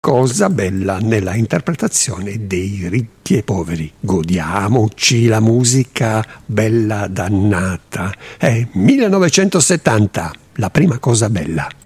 cosa bella nella interpretazione dei Ricchi e Poveri. Godiamoci la musica bella dannata. È 1970, la prima cosa bella.